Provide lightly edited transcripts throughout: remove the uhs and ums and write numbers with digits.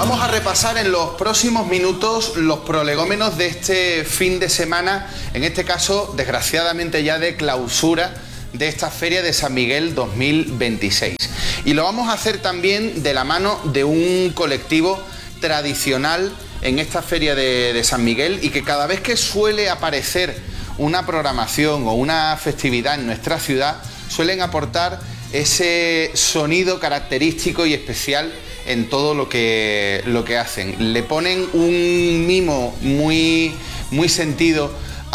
Vamos a repasar en los próximos minutos los prolegómenos de este fin de semana, en este caso, desgraciadamente ya de clausura de esta Feria de San Miguel 2026. Y lo vamos a hacer también de la mano de un colectivo tradicional en esta Feria de San Miguel y que cada vez que suele aparecer una programación o una festividad en nuestra ciudad, suelen aportar ese sonido característico y especial en todo lo que hacen. Le ponen un mimo muy sentido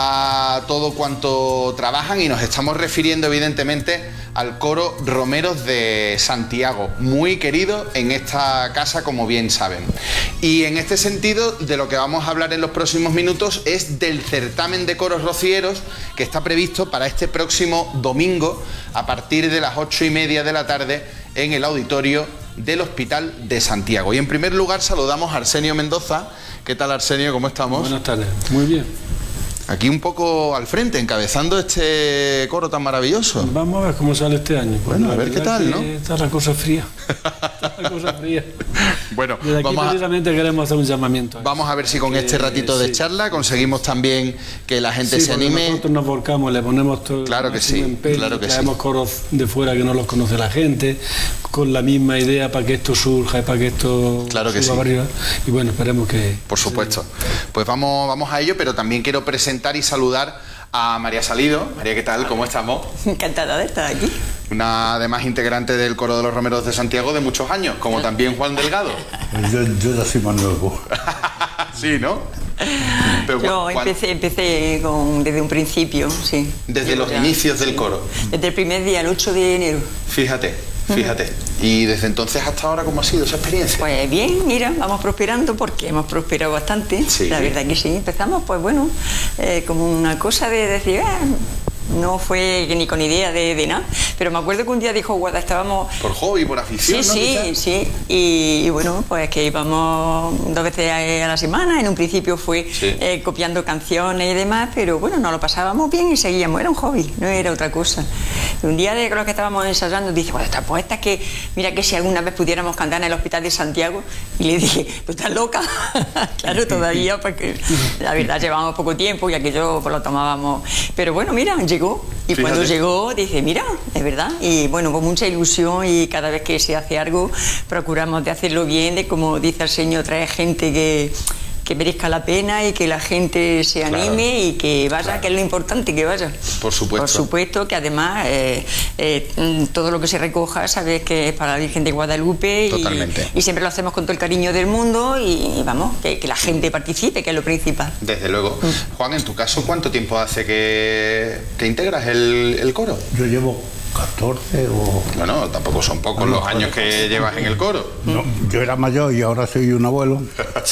a todo cuanto trabajan y nos estamos refiriendo evidentemente al coro Romeros de Santiago, muy querido en esta casa, como bien saben. Y en este sentido, de lo que vamos a hablar en los próximos minutos es del certamen de coros rocieros que está previsto para este próximo domingo a partir de las 8:30 de la tarde en el auditorio del Hospital de Santiago. Y en primer lugar saludamos a Arsenio Mendoza. ¿Qué tal, Arsenio? ¿Cómo estamos? Buenas tardes, muy bien. Aquí un poco al frente, encabezando este coro tan maravilloso. Vamos a ver cómo sale este año. Bueno, a ver qué tal, ¿no? Está la cosa fría. Está la cosa fría. Bueno, desde aquí precisamente queremos hacer un llamamiento. Vamos a ver si con este ratito de charla conseguimos también que la gente se anime. Nosotros nos volcamos, le ponemos todo. Claro que sí, empeño, claro que traemos coros de fuera que no los conoce la gente, con la misma idea para que esto surja y para que esto suba para arriba. Y bueno, esperemos que... Por supuesto. Pues vamos a ello, pero también quiero presentar y saludar a María Salido. María, ¿qué tal? ¿Cómo estamos? Encantada de estar aquí. Una además integrante del coro de los Romeros de Santiago de muchos años, como también Juan Delgado. Yo ya soy más nuevo. Sí, ¿no? Pero yo empecé desde un principio, sí. Desde los inicios del coro. Desde el primer día, el 8 de enero. Fíjate. Y desde entonces hasta ahora, ¿cómo ha sido esa experiencia? Pues bien, mira, vamos prosperando porque hemos prosperado bastante. Sí. La verdad que sí, empezamos, pues bueno, como una cosa de decir, no fue ni con idea de nada, pero me acuerdo que un día dijo Guada, estábamos... Por hobby, por afición, sí, ¿no? Sí, y bueno, pues que íbamos 2 veces a la semana, en un principio fue copiando canciones y demás, pero bueno, nos lo pasábamos bien y seguíamos, era un hobby, no era otra cosa. Y un día de los que estábamos ensayando, dice, bueno, esta poeta es que, mira que si alguna vez pudiéramos cantar en el Hospital de Santiago, y le dije, ¿tú estás loca? Claro, todavía, porque la verdad llevábamos poco tiempo y aquello pues lo tomábamos, pero bueno, mira, llegó. Y fíjate. Cuando llegó, dice, mira, es verdad. Y bueno, con mucha ilusión y cada vez que se hace algo, procuramos de hacerlo bien, de como dice el señor, traer gente que merezca la pena y que la gente se anime y que vaya, que es lo importante, que vaya. Por supuesto. Por supuesto, que además todo lo que se recoja, sabes que es para la Virgen de Guadalupe. Totalmente. Y siempre lo hacemos con todo el cariño del mundo y vamos, que la gente participe, que es lo principal. Desde luego. Juan, en tu caso, ¿cuánto tiempo hace que integras el coro? Yo llevo 14 o... Bueno, tampoco son pocos los años que llevas en el coro. No, yo era mayor y ahora soy un abuelo.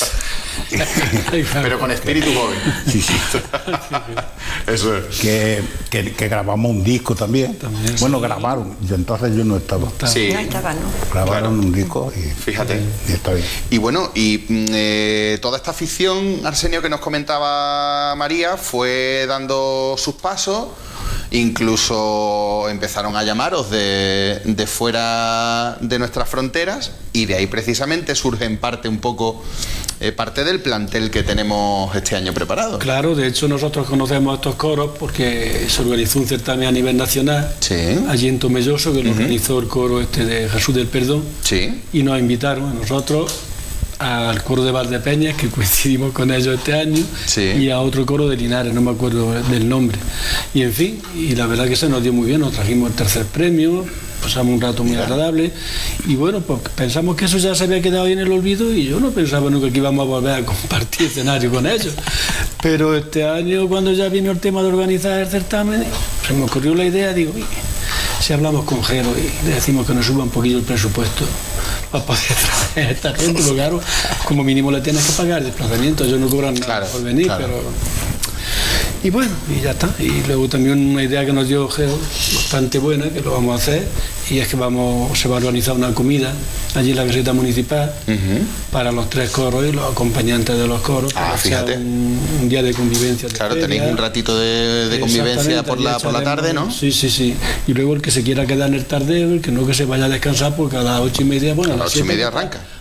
Pero con espíritu joven. Sí. Eso es. Que grabamos un disco también. Bueno, grabaron. Y entonces yo no estaba. Sí. No estaba, ¿no? Grabaron un disco y... Fíjate. Y está bien. Y bueno, toda esta afición, Arsenio, que nos comentaba María, fue dando sus pasos. Incluso empezaron a llamaros de fuera de nuestras fronteras y de ahí precisamente surge en parte un poco parte del plantel que tenemos este año preparado. Claro, de hecho nosotros conocemos estos coros porque se organizó un certamen a nivel nacional allí en Tomelloso, que lo organizó el coro de Jesús del Perdón, y nos invitaron a nosotros, al coro de Valdepeñas, que coincidimos con ellos este año, y a otro coro de Linares, no me acuerdo del nombre. Y en fin, y la verdad que se nos dio muy bien, nos trajimos el 3er premio, pasamos un rato muy agradable, y bueno, pues pensamos que eso ya se había quedado ahí en el olvido, y yo no pensaba nunca que íbamos a volver a compartir escenario con ellos. Pero este año, cuando ya vino el tema de organizar el certamen, se me ocurrió la idea, digo, si hablamos con Jero y le decimos que nos suba un poquillo el presupuesto para poder traer a esta gente, porque claro, como mínimo le tienes que pagar el desplazamiento, ellos no cobran nada por venir, pero... Y bueno, y ya está. Y luego también una idea que nos dio Geo, bastante buena, que lo vamos a hacer, y es que se va a organizar una comida allí en la caseta municipal para los 3 coros y los acompañantes de los coros, para que sea un día de convivencia. Claro, tenéis un ratito de convivencia por la tarde, ¿no? Sí. Y luego el que se quiera quedar en el tardeo, el que no, que se vaya a descansar, porque a las 8:30, bueno, a las 8:30 arranca.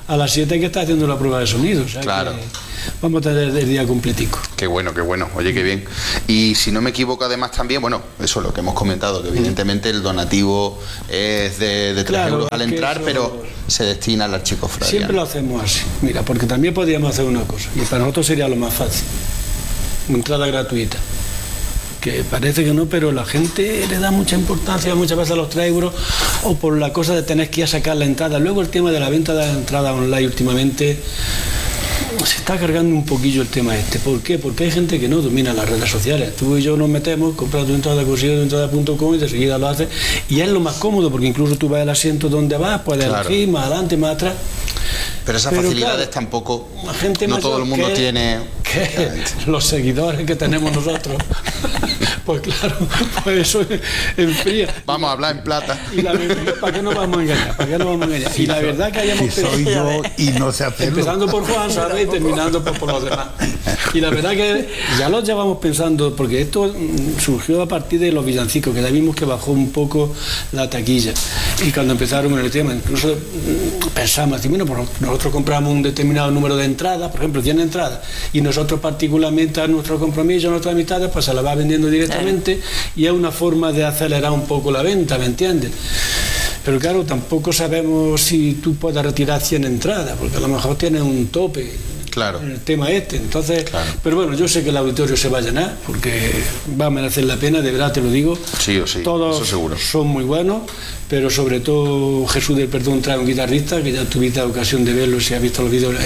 a las 7 hay que estar haciendo la prueba de sonido. O sea, claro. Vamos a tener el día completico. Qué bueno, oye, qué bien. Y si no me equivoco, además también, bueno, eso es lo que hemos comentado, que evidentemente el donativo es de 3 euros al entrar, pero se destina al archicofradía. Siempre lo hacemos así, mira, porque también podríamos hacer una cosa, y para nosotros sería lo más fácil, entrada gratuita. Que parece que no, pero la gente le da mucha importancia muchas veces a los 3 euros, o por la cosa de tener que ir a sacar la entrada. Luego el tema de la venta de la entrada online últimamente se está cargando un poquillo el tema este. ¿Por qué? Porque hay gente que no domina las redes sociales. Tú y yo nos metemos, compras tu entrada, consigues tu entrada.com y de seguida lo haces. Y es lo más cómodo, porque incluso tú ves el asiento donde vas, puedes elegir más adelante, más atrás. Pero esas facilidades tampoco, no todo el mundo tiene. Que los seguidores que tenemos nosotros, pues claro, pues eso enfría. Vamos a hablar en plata. Y la verdad, ¿para qué nos vamos a engañar? Y la verdad que hayamos soy yo y no sé hacerlo. Empezando por Juan, ¿sabes? Y terminando por los demás. Y la verdad que ya lo llevamos pensando, porque esto surgió a partir de los villancicos, que ya vimos que bajó un poco la taquilla. Y cuando empezaron con el tema, incluso pensamos, bueno, pues nosotros compramos un determinado número de entradas, por ejemplo 100 entradas, y nosotros particularmente a nuestro compromiso, a nuestras amistades, pues se la va vendiendo directamente, y es una forma de acelerar un poco la venta, ¿me entiendes? Pero claro, tampoco sabemos si tú puedes retirar 100 entradas, porque a lo mejor tienes un tope. Claro. En el tema entonces, pero bueno, yo sé que el auditorio se va a llenar, porque va a merecer la pena, de verdad te lo digo. Sí o sí, todos eso seguro. Son muy buenos, pero sobre todo Jesús del Perdón trae un guitarrista, que ya tuviste ocasión de verlo si has visto los vídeos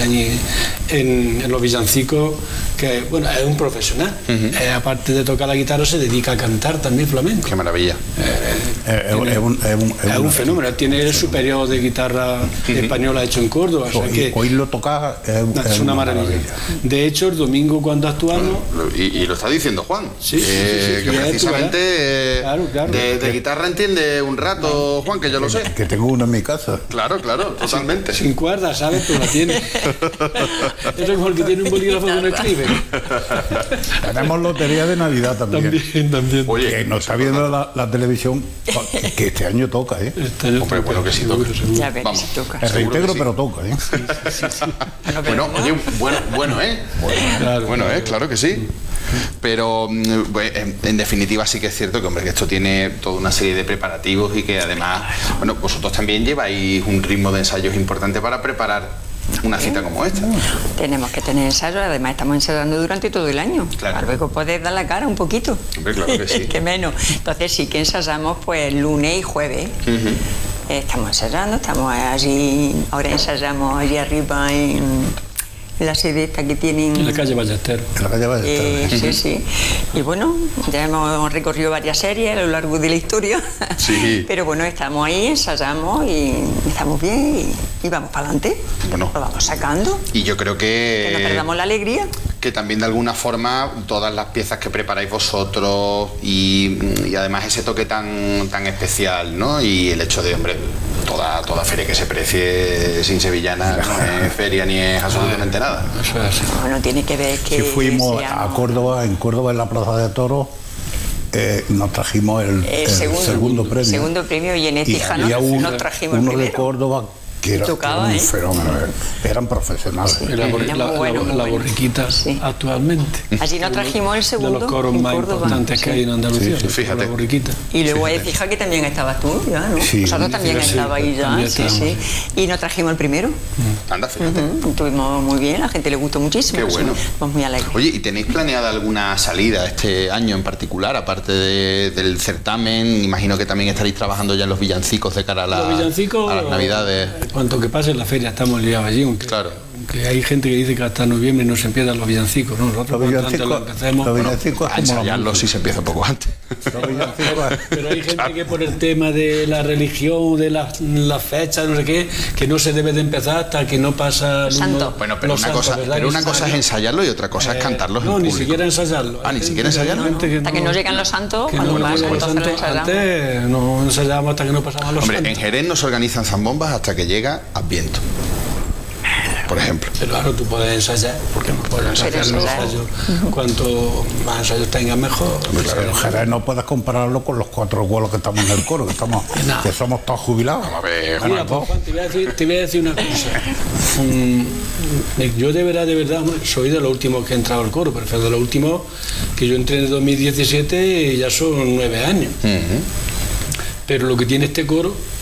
en los villancicos, que bueno, es un profesional. Aparte de tocar la guitarra, se dedica a cantar también flamenco. Qué maravilla. Es un fenómeno. Él tiene el superior de guitarra española hecho en Córdoba. O sea que hoy lo toca, es una maravilla. De hecho, el domingo cuando actuamos... Y lo está diciendo Juan, que precisamente claro. De guitarra entiende un rato, Juan, que yo lo sé. Que tengo una en mi casa. Claro, totalmente. Sin cuerda, ¿sabes? Pero la tiene. Eso es como el que tiene un bolígrafo que no escribe. Tenemos lotería de Navidad también. También. Oye, que nos está viendo la televisión, que este año toca, ¿eh? Hombre, bueno, que sí toca. Ya ves, si toca. Es reintegro, pero toca, ¿eh? Bueno, oye, bueno, claro que sí. Pero en definitiva sí que es cierto que, hombre, que esto tiene toda una serie de preparativos y que además, bueno, vosotros también lleváis un ritmo de ensayos importante para preparar una cita como esta. Tenemos que tener ensayos, además estamos ensayando durante todo el año. Claro. Para luego poder dar la cara un poquito. Hombre, claro que sí. Que menos. Entonces sí que ensayamos pues lunes y jueves. Estamos ensayando, estamos allí, ahora ensayamos allí arriba en la sede esta que tienen en la calle Ballester. Sí. Y bueno, ya hemos recorrido varias series a lo largo de la historia. Sí. Pero bueno, estamos ahí, ensayamos y estamos bien y vamos para adelante. Bueno. Lo vamos sacando. Y yo creo que no perdamos la alegría. Que también de alguna forma todas las piezas que preparáis vosotros y además ese toque tan especial, ¿no? Y el hecho de, hombre, toda feria que se precie sin sevillana no es feria ni es absolutamente nada. Bueno, tiene que ver que... Si fuimos a Córdoba, en la Plaza de Toros, nos trajimos el segundo premio. Segundo premio y en Écija nos trajimos uno el primero. De Córdoba, que era un fenómeno, eran profesionales. La borriquita actualmente. Allí nos trajimos el segundo. De los coros más importantes que hay en Andalucía. Sí, fíjate. La borriquita. Y luego fija que también estabas tú, ya, ¿no? Sí, nosotros también estabais ya, sí. Y nos trajimos el primero. Anda, fíjate. Estuvimos muy bien, la gente le gustó muchísimo. Qué bueno. Estamos muy alegres. Oye, ¿y tenéis planeada alguna salida este año en particular, aparte del certamen? Imagino que también estaréis trabajando ya en los villancicos de cara a las Navidades. Cuanto que pase en la feria estamos liados allí, aunque hay gente que dice que hasta noviembre no se empiezan los villancicos, ¿no? Nosotros los villancicos a ensayarlos sí se empieza un poco antes. Pero hay gente que por el tema de la religión, de las fechas, no sé qué, que no se debe de empezar hasta que no pasa Santo. Bueno, pero una cosa es ensayarlo y otra cosa es cantarlos en público. No, ni siquiera ensayarlo. Ni siquiera ensayarlo. Hasta que no llegan los santos, cuando pasa, entonces lo ensayamos. Antes no ensayábamos hasta que no pasaban los santos. Hombre, en Jerez no se organizan zambombas hasta que llega Adviento. por ejemplo. Pero claro, tú puedes ensayar, porque no puedes ensayar los ensayos. Cuanto más ensayos tengas, mejor. Pero el Jerez no puedes compararlo con los 4 abuelos que estamos en el coro, que somos todos jubilados. Mira, pues, Juan, te voy a decir una cosa. Yo de verdad, soy de los últimos que he entrado al coro, pero de los últimos que yo entré en el 2017 y ya son 9 años. Pero lo que tiene este coro